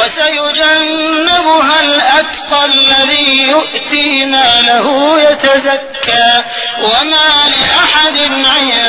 وسيجنبها الأتقى الذي يؤتي ماله يتزكى وما لأحد عنده